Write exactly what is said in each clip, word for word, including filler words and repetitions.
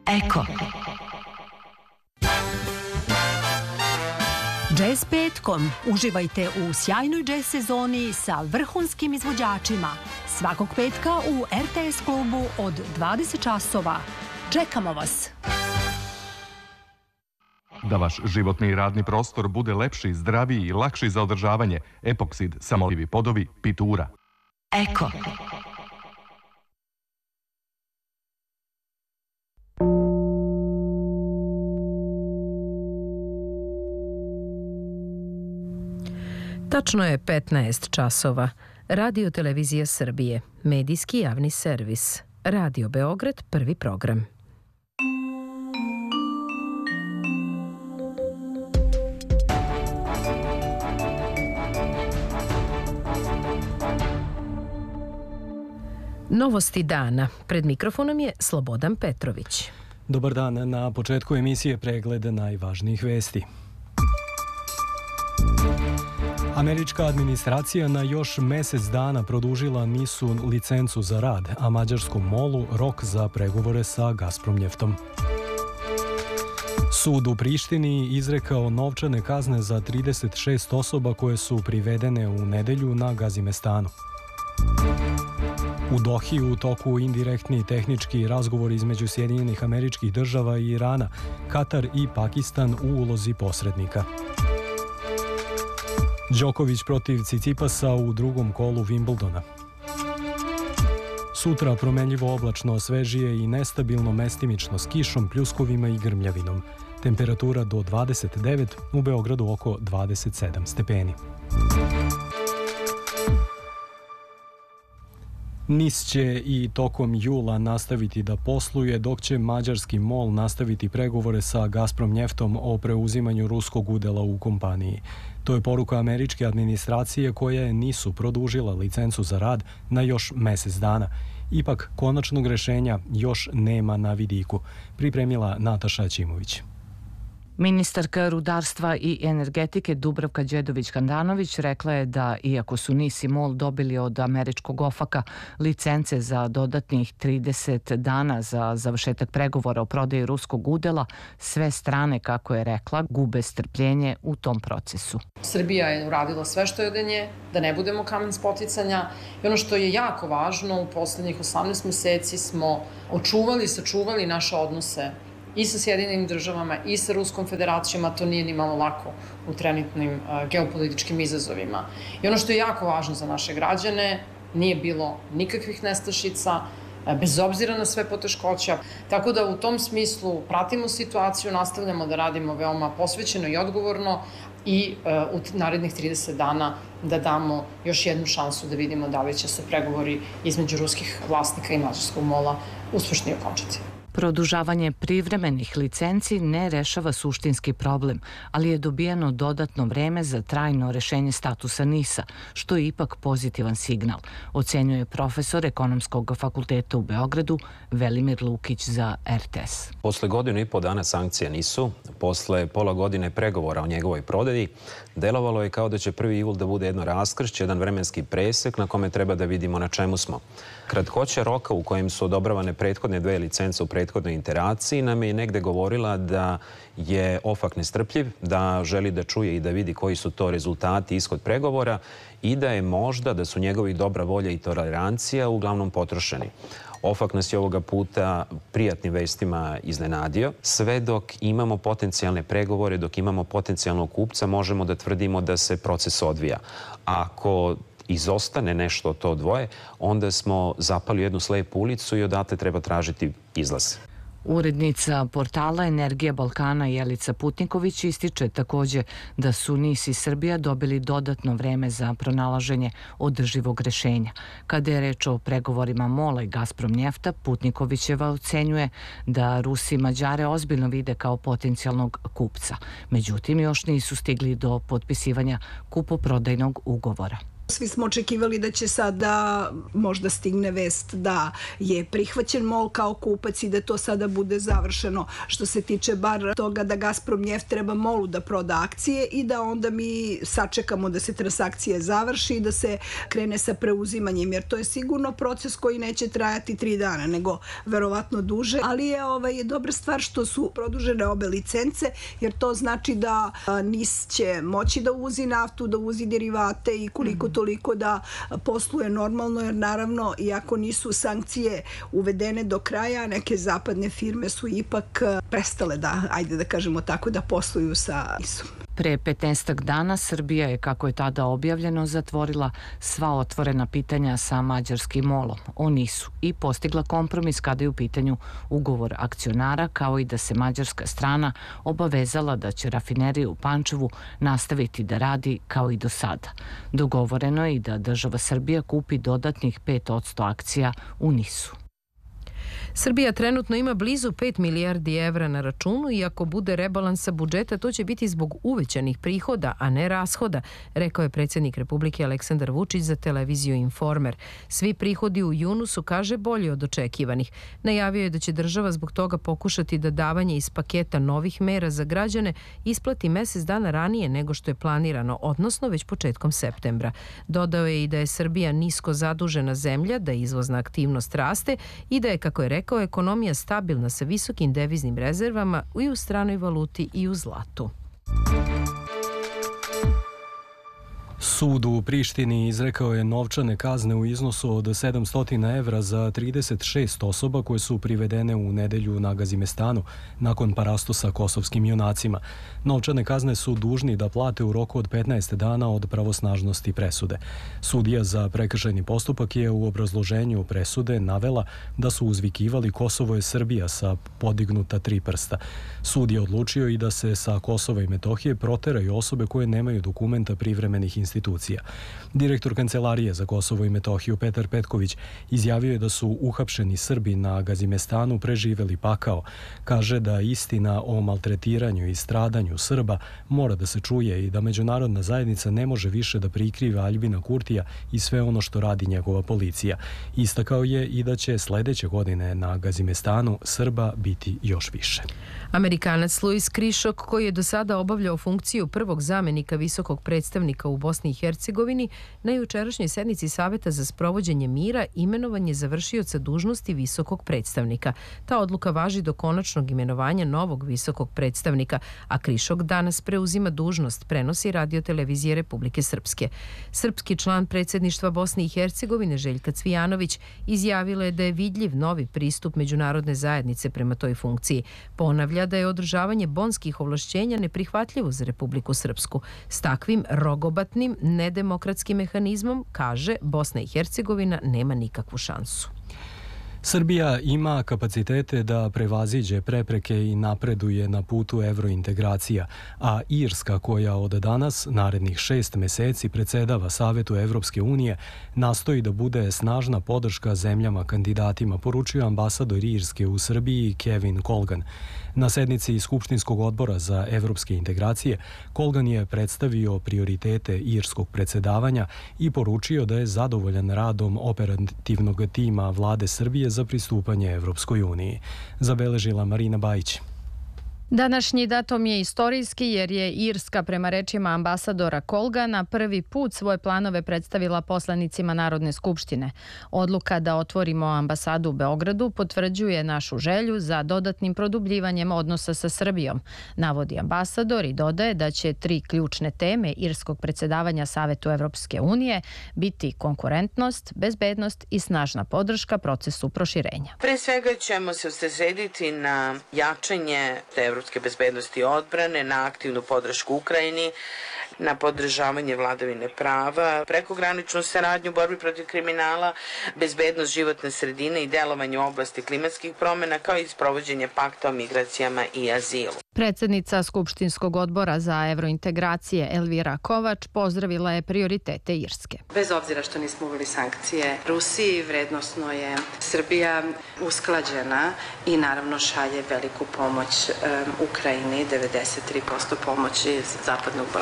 Eko. Jazz petkom. Uživajte u sjajnoj jazz sezoni sa vrhunskim izvođačima. Svakog petka u R T S klubu od dvadeset časova. Čekamo vas! Da vaš životni i radni prostor bude lepši, zdraviji i lakši za održavanje, Epoksid, samoljivi podovi, Pitura. Eko. Tačno je petnaest časova. Radio Televizija Srbije, medijski javni servis. Radio Beograd, prvi program. Novosti dana. Pred mikrofonom je Slobodan Petrović. Dobar dan. Na početku emisije pregled najvažnijih vesti. Američka administracija na još mesec dana produžila NIS-u licencu za rad, a mađarskom molu rok za pregovore sa Gazpromnjeftom. Sud u Prištini izrekao novčane kazne za trideset šest osoba koje su privedene u nedelju na Gazimestanu. U Dohi u toku indirektni tehnički razgovor između Sjedinjenih Američkih Država i Irana, Katar i Pakistan u ulozi posrednika. Đoković protiv Cicipasa u drugom kolu Wimbledona. Sutra promenljivo oblačno, svežije i nestabilno, mestimično s kišom, pljuskovima i grmljavinom. Temperatura do dvadeset devet, u Beogradu oko dvadeset sedam stepeni. NIS će i tokom jula nastaviti da posluje, dok će mađarski MOL nastaviti pregovore sa Gazpromnjeftom o preuzimanju ruskog udela u kompaniji. To je poruka američke administracije koja je NIS-u produžila licencu za rad na još mesec dana. Ipak, konačnog rešenja još nema na vidiku, pripremila Nataša Ćimović. Ministarka rudarstva i energetike Dubravka Đedović-Handanović rekla je da, iako su NIS i MOL dobili od američkog ofaka licence za dodatnih trideset dana za završetak pregovora o prodaji ruskog udela, sve strane, kako je rekla, gube strpljenje u tom procesu. Srbija je uradila sve što je od nje, da ne budemo kamen spoticanja, i ono što je jako važno, u poslednjih osamnaest meseci smo očuvali i sačuvali naše odnose i sa Sjedinjenim Državama i sa Ruskom Federacijom, a to nije ni malo lako u trenutnim uh, geopolitičkim izazovima. I ono što je jako važno za naše građane, nije bilo nikakvih nestašica, uh, bez obzira na sve poteškoća. Tako da u tom smislu pratimo situaciju, nastavljamo da radimo veoma posvećeno i odgovorno i uh, u narednih trideset dana da damo još jednu šansu da vidimo da li će se pregovori između ruskih vlasnika i mađarskog mola uspešno okončati. Produžavanje privremenih licenci ne rešava suštinski problem, ali je dobijeno dodatno vreme za trajno rešenje statusa NIS-a, što je ipak pozitivan signal, ocenjuje profesor Ekonomskog fakulteta u Beogradu Velimir Lukić za R T S. Posle godinu i po dana sankcija NIS-u, posle pola godine pregovora o njegovoj prodaji, delovalo je kao da će prvi jul da bude jedno raskršće, jedan vremenski presek na kome treba da vidimo na čemu smo. Kratkoća roka u kojem su odobravane prethodne dve licence u prethodnoj interaciji nam je negde govorila da je ofak nestrpljiv, da želi da čuje i da vidi koji su to rezultati, ishod pregovora i da je možda da su njegovi dobra volja i tolerancija uglavnom potrošeni. Ofak nas je ovoga puta prijatnim vestima iznenadio. Sve dok imamo potencijalne pregovore, dok imamo potencijalnog kupca, možemo da tvrdimo da se proces odvija. Ako izostane nešto od to dvoje, onda smo zapali jednu slepu ulicu i odatle treba tražiti izlaz. Urednica portala Energija Balkana Jelica Putniković ističe takođe da su NIS i Srbija dobili dodatno vreme za pronalaženje održivog rešenja. Kada je reč o pregovorima MOL-a i Gazpromnjefta, Putnikovićeva ocenjuje da Rusi i Mađare ozbiljno vide kao potencijalnog kupca. Međutim, još nisu stigli do potpisivanja kupoprodajnog ugovora. Svi smo očekivali da će sada možda stigne vest da je prihvaćen MOL kao kupac i da to sada bude završeno. Što se tiče bar toga da Gazprom Njeft treba MOL-u da proda akcije i da onda mi sačekamo da se transakcija završi i da se krene sa preuzimanjem, jer to je sigurno proces koji neće trajati tri dana, nego verovatno duže. Ali je ovaj, dobra stvar što su produžene obe licence, jer to znači da N I S će moći da uvozi naftu, da uvozi derivate i koliko toliko da posluje normalno, jer naravno, iako nisu sankcije uvedene do kraja, neke zapadne firme su ipak prestale da, ajde da kažemo tako, da posluju sa N I S-om. Pre petnaestak dana Srbija je, kako je tada objavljeno, zatvorila sva otvorena pitanja sa mađarskim MOL-om o N I S-u i postigla kompromis kada je u pitanju ugovor akcionara, kao i da se mađarska strana obavezala da će rafinerija u Pančevu nastaviti da radi kao i do sada. Dogovoreno je i da država Srbija kupi dodatnih pet posto akcija u N I S-u. Srbija trenutno ima blizu pet milijardi evra na računu i ako bude rebalansa budžeta, to će biti zbog uvećanih prihoda, a ne rashoda, rekao je predsjednik Republike Aleksandar Vučić za televiziju Informer. Svi prihodi u junu su, kaže, bolji od očekivanih. Najavio je da će država zbog toga pokušati da davanje iz paketa novih mera za građane isplati mesec dana ranije nego što je planirano, odnosno već početkom septembra. Dodao je i da je Srbija nisko zadužena zemlja, da izvozna aktivnost raste i da je, kako je rekao, ekonomija stabilna sa visokim deviznim rezervama i u stranoj valuti i u zlatu. Sud u Prištini izrekao je novčane kazne u iznosu od sedamsto evra za trideset šest osoba koje su privedene u nedelju na Gazimestanu nakon parastu sa kosovskim junacima. Novčane kazne su dužni da plate u roku od petnaest dana od pravosnažnosti presude. Sudija za prekršajni postupak je u obrazloženju presude navela da su uzvikivali Kosovo je Srbija sa podignuta tri prsta. Sud je odlučio i da se sa Kosova i Metohije proteraju osobe koje nemaju dokumenta privremenih institucija. Direktor Kancelarije za Kosovo i Metohiju Petar Petković izjavio je da su uhapšeni Srbi na Gazimestanu preživeli pakao. Kaže da istina o maltretiranju i stradanju Srba mora da se čuje i da međunarodna zajednica ne može više da prikriva Aljbina Kurtija i sve ono što radi njegova policija. Istakao je i da će sledeće godine na Gazimestanu Srba biti još više. Amerikanac Luis Krišok, koji je do sada obavljao funkciju prvog zamenika visokog predstavnika u Bosni i Hercegovini, na jučerašnjoj sednici Saveta za sprovođenje mira imenovan je za vršioca dužnosti visokog predstavnika. Ta odluka važi do konačnog imenovanja novog visokog predstavnika, a Krišok danas preuzima dužnost, prenosi Radio-televizije Republike Srpske. Srpski član predsjedništva Bosne i Hercegovine Željka Cvijanović izjavila je da je vidljiv novi pristup međunarodne zajednice prema toj funkciji. Ponavlja da je održavanje bonskih ovlašćenja neprihvatljivo za Republiku Srpsku. S takvim rogobatnim, nedemokratskim mehanizmom, kaže, Bosna i Hercegovina nema nikakvu šansu. Srbija ima kapacitete da prevaziđe prepreke i napreduje na putu evrointegracija, a Irska, koja od danas narednih šest meseci predsedava Savetu Evropske unije, nastoji da bude snažna podrška zemljama kandidatima, poručio ambasador Irske u Srbiji Kevin Colgan. Na sednici Skupštinskog odbora za evropske integracije Colgan je predstavio prioritete irskog predsedavanja i poručio da je zadovoljan radom operativnog tima vlade Srbije za pristupanje Evropskoj uniji. Zabeležila Marina Bajić. Današnji datum je istorijski jer je Irska, prema rečima ambasadora Colgana, prvi put svoje planove predstavila poslanicima Narodne skupštine. Odluka da otvorimo ambasadu u Beogradu potvrđuje našu želju za dodatnim produbljivanjem odnosa sa Srbijom, navodi ambasador i dodaje da će tri ključne teme irskog predsedavanja Savetu Evropske unije biti konkurentnost, bezbednost i snažna podrška procesu proširenja. Pre svega ćemo se usredsrediti na jačanje evropske bezbednosti i odbrane, na aktivnu podršku Ukrajini, na podržavanje vladavine prava, prekograničnu saradnju u borbi protiv kriminala, bezbednost životne sredine i delovanje u oblasti klimatskih promjena, kao i sprovođenje pakta o migracijama i azilu. Predsjednica Skupštinskog odbora za evrointegracije Elvira Kovač pozdravila je prioritete Irske. Bez obzira što nismo uveli sankcije Rusiji, vrednosno je Srbija usklađena i naravno šalje veliku pomoć um, Ukrajini, devedeset tri posto pomoći iz Zapadnog Balkana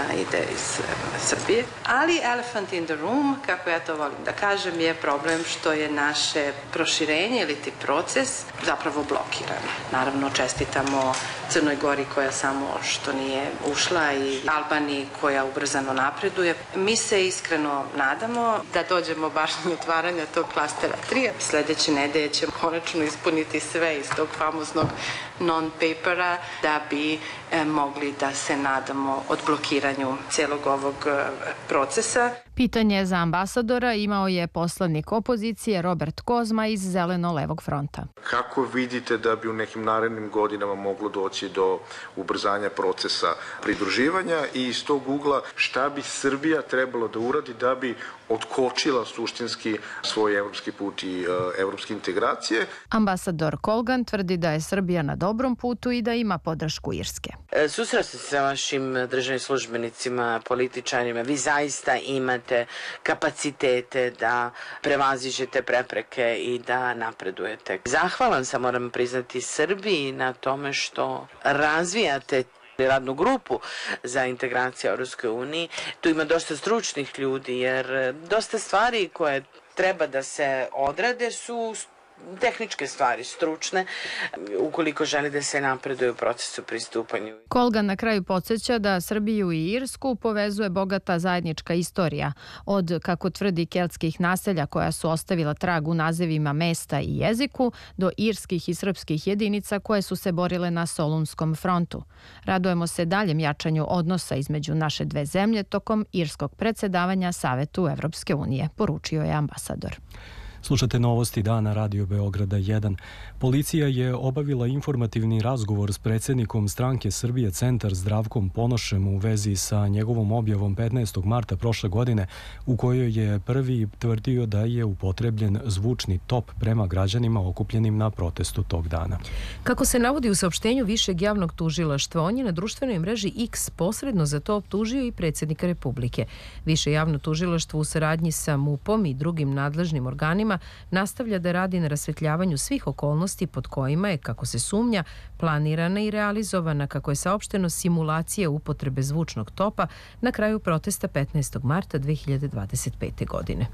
ide iz Srbije. Ali elephant in the room, kako ja to volim da kažem, je problem što je naše proširenje ili ti proces zapravo blokiran. Naravno, čestitamo Crnoj Gori koja samo što nije ušla i Albaniji koja ubrzano napreduje. Mi se iskreno nadamo da dođemo baš do otvaranja tog klastera tri. Sledeće nedelje ćemo konačno ispuniti sve iz tog famoznog non-papera da bi e, mogli da se nadamo odblokiranju celog ovog e, procesa. Pitanje za ambasadora imao je poslanik opozicije Robert Kozma iz Zeleno-levog fronta. Kako vidite da bi u nekim narednim godinama moglo doći do ubrzanja procesa pridruživanja i iz tog ugla šta bi Srbija trebalo da uradi da bi otkočila suštinski svoj evropski put i uh, evropske integracije? Ambasador Colgan tvrdi da je Srbija na dobrom putu i da ima podršku Irske. E, susreo se sa vašim državnim službenicima, političarima. Vi zaista imate kapacitete da prevaziđete prepreke i da napredujete. Zahvalan sam, moram priznati, Srbiji na tome što razvijate radnu grupu za integraciju u Europskoj uniji. Tu ima dosta stručnih ljudi, jer dosta stvari koje treba da se odrade su tehničke stvari, stručne, ukoliko želi da se napreduje u procesu pristupanja. Colgan na kraju podsjeća da Srbiju i Irsku povezuje bogata zajednička istorija, od, kako tvrdi, keltskih naselja koja su ostavila trag u nazivima mesta i jeziku, do irskih i srpskih jedinica koje su se borile na Solunskom frontu. Radujemo se daljem jačanju odnosa između naše dve zemlje tokom irskog predsjedavanja Savetu Evropske unije, poručio je ambasador. Slušate novosti dana Radio Beograda jedan. Policija je obavila informativni razgovor s predsjednikom stranke Srbije Centar Zdravkom Ponošem u vezi sa njegovom objavom petnaestog marta prošle godine u kojoj je prvi tvrdio da je upotrebljen zvučni top prema građanima okupljenim na protestu tog dana. Kako se navodi u saopštenju Višeg javnog tužilaštva, on je na društvenoj mreži X posredno za to optužio i predsjednika Republike. Više javno tužilaštvo u saradnji sa M U P-om i drugim nadležnim organima nastavlja da radi na rasvetljavanju svih okolnosti pod kojima je, kako se sumnja, planirana i realizovana, kako je saopšteno, simulacija upotrebe zvučnog topa na kraju protesta petnaestog marta dve hiljade dvadeset pete. godine.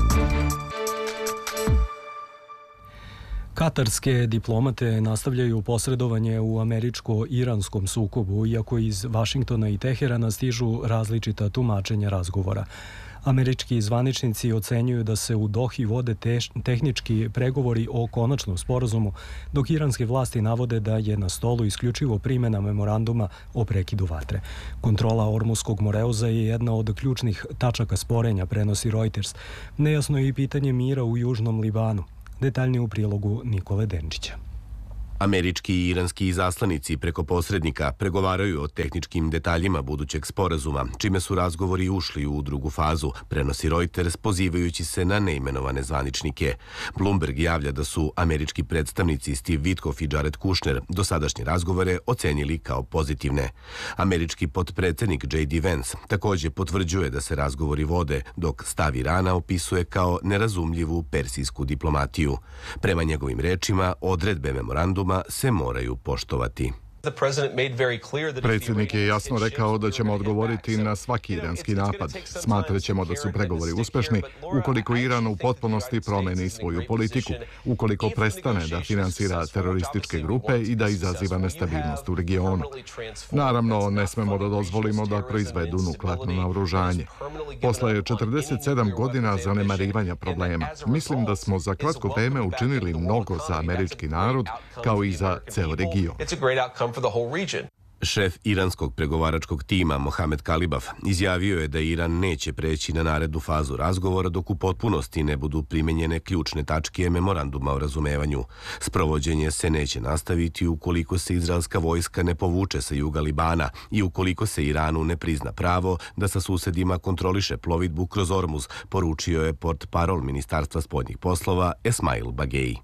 Katarske diplomate nastavljaju posredovanje u američko-iranskom sukobu, iako iz Vašingtona i Teherana stižu različita tumačenja razgovora. Američki zvaničnici ocenjuju da se u Dohi vode teš, tehnički pregovori o konačnom sporazumu, dok iranske vlasti navode da je na stolu isključivo primjena memoranduma o prekidu vatre. Kontrola Ormuskog Moreuza je jedna od ključnih tačaka sporenja, prenosi Reuters. Nejasno je i pitanje mira u Južnom Libanu. Detaljnije u prilogu Nikole Denčića. Američki i iranski izaslanici preko posrednika pregovaraju o tehničkim detaljima budućeg sporazuma, čime su razgovori ušli u drugu fazu, prenosi Reuters pozivajući se na neimenovane zvaničnike. Bloomberg javlja da su američki predstavnici Steve Witkoff i Jared Kushner dosadašnje razgovore ocenili kao pozitivne. Američki potpredsjednik J D Vance također potvrđuje da se razgovori vode, dok stav Irana opisuje kao nerazumljivu persijsku diplomatiju. Prema njegovim rečima, odredbe memoranduma se moraju poštovati. Predsjednik je jasno rekao da ćemo odgovoriti na svaki iranski napad. Smatraćemo da su pregovori uspešni ukoliko Iran u potpunosti promeni svoju politiku, ukoliko prestane da finansira terorističke grupe i da izaziva nestabilnost u regionu. Naravno, ne smemo da dozvolimo da proizvedu nuklearno naoružanje. Posle četrdeset sedam godina zanemarivanja problema, mislim da smo za kratko vreme učinili mnogo za američki narod, kao i za ceo region. Šef iranskog pregovaračkog tima Mohamed Kalibaf izjavio je da Iran neće preći na narednu fazu razgovora dok u potpunosti ne budu primenjene ključne tačke memoranduma o razumevanju. Sprovođenje se neće nastaviti ukoliko se izraelska vojska ne povuče sa juga Libana i ukoliko se Iranu ne prizna pravo da sa susedima kontroliše plovidbu kroz Ormuz, poručio je portparol Ministarstva spoljnih poslova Esmail Bagei.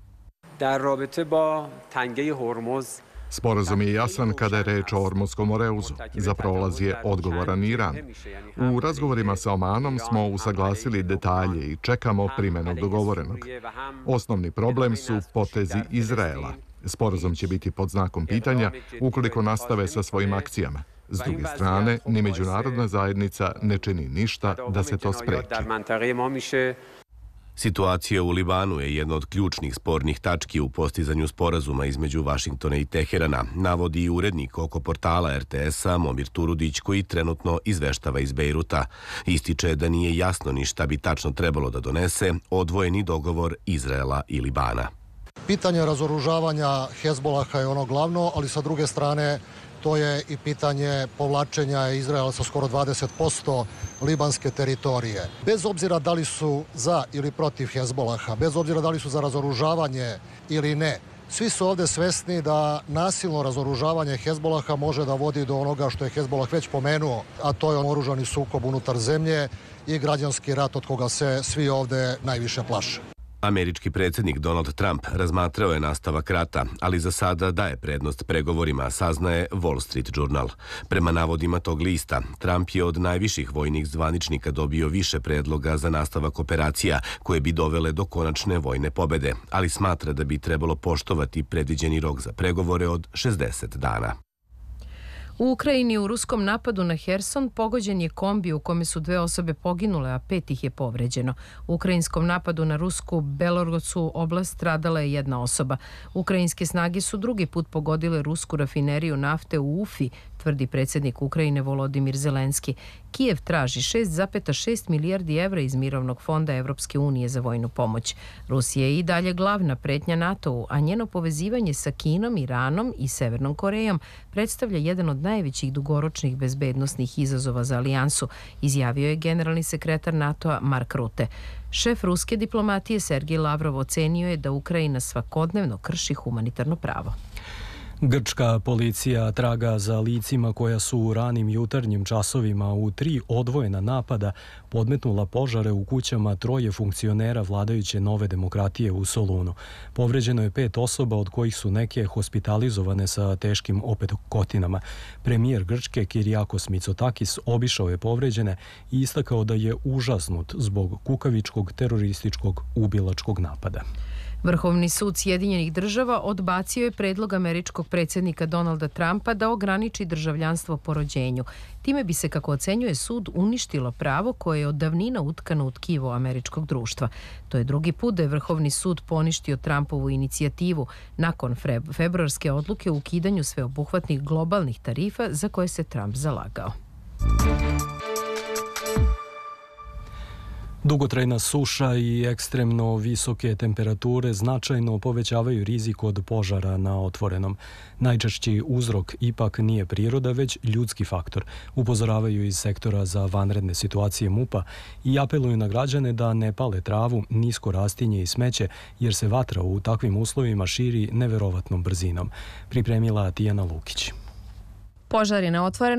Sporazum je jasan kada je reč o Ormutskom Moreuzu. Za prolaz je odgovoran Iran. U razgovorima sa Omanom smo usaglasili detalje i čekamo primjenu dogovorenog. Osnovni problem su potezi Izraela. Sporazum će biti pod znakom pitanja ukoliko nastave sa svojim akcijama. S druge strane, ni međunarodna zajednica ne čini ništa da se to spreči. Situacija u Libanu je jedna od ključnih spornih tački u postizanju sporazuma između Vašingtona i Teherana, navodi i urednik oko portala er te es-a Momir Turudić, koji trenutno izveštava iz Bejruta. Ističe da nije jasno ni šta bi tačno trebalo da donese odvojeni dogovor Izraela i Libana. Pitanje razoružavanja Hezbolaha je ono glavno, ali sa druge strane to je i pitanje povlačenja Izraela sa skoro dvadeset posto libanske teritorije. Bez obzira da li su za ili protiv Hezbolaha, bez obzira da li su za razoružavanje ili ne, svi su ovde svesni da nasilno razoružavanje Hezbolaha može da vodi do onoga što je Hezbolah već pomenuo, a to je oružani sukob unutar zemlje i građanski rat od koga se svi ovde najviše plaše. Američki predsjednik Donald Trump razmatrao je nastavak rata, ali za sada daje prednost pregovorima, saznaje Wall Street Journal. Prema navodima tog lista, Trump je od najviših vojnih zvaničnika dobio više predloga za nastavak operacija koje bi dovele do konačne vojne pobede, ali smatra da bi trebalo poštovati predviđeni rok za pregovore od šezdeset dana. U Ukrajini u ruskom napadu na Herson pogođen je kombi u kome su dve osobe poginule, a pet ih je povređeno. U ukrajinskom napadu na rusku Belorodsku oblast stradala je jedna osoba. Ukrajinske snage su drugi put pogodile rusku rafineriju nafte u Ufi, tvrdi predsjednik Ukrajine Volodimir Zelenski. Kijev traži šest zarez šest milijardi evra iz mirovnog fonda Evropske unije za vojnu pomoć. Rusija je i dalje glavna pretnja NATO-u, a njeno povezivanje sa Kinom, Iranom i Severnom Korejom predstavlja jedan od najvećih dugoročnih bezbednosnih izazova za alijansu, izjavio je generalni sekretar NATO-a Mark Rutte. Šef ruske diplomatije Sergej Lavrov ocenio je da Ukrajina svakodnevno krši humanitarno pravo. Grčka policija traga za licima koja su u ranim jutarnjim časovima u tri odvojena napada podmetnula požare u kućama troje funkcionera vladajuće Nove demokratije u Solunu. Povređeno je pet osoba, od kojih su neke hospitalizovane sa teškim opetokotinama. Premijer Grčke Kyriakos Mitsotakis obišao je povređene i istakao da je užasnut zbog kukavičkog terorističkog ubilačkog napada. Vrhovni sud Sjedinjenih država odbacio je predlog američkog predsjednika Donalda Trumpa da ograniči državljanstvo po rođenju. Time bi se, kako ocenjuje sud, uništilo pravo koje je od davnina utkano u tkivo američkog društva. To je drugi put da je Vrhovni sud poništio Trumpovu inicijativu nakon februarske odluke o ukidanju sveobuhvatnih globalnih tarifa za koje se Trump zalagao. Dugotrajna suša i ekstremno visoke temperature značajno povećavaju rizik od požara na otvorenom. Najčešći uzrok ipak nije priroda, već ljudski faktor, upozoravaju iz sektora za vanredne situacije MUP-a i apeluju na građane da ne pale travu, nisko rastinje i smeće, jer se vatra u takvim uslovima širi neverovatnom brzinom. Pripremila Tijana Lukić. Požari na otvorenom